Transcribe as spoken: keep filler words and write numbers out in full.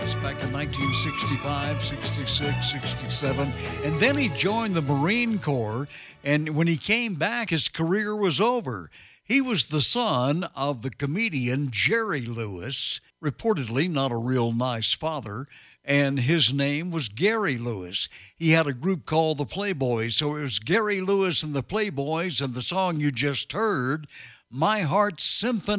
Lewis back in nineteen sixty-five, sixty-six, sixty-seven. And then he joined the Marine Corps. And when he came back, his career was over. He was the son of the comedian Jerry Lewis, reportedly not a real nice father. And his name was Gary Lewis. He had a group called the Playboys. So it was Gary Lewis and the Playboys, and the song you just heard, My Heart's Symphony.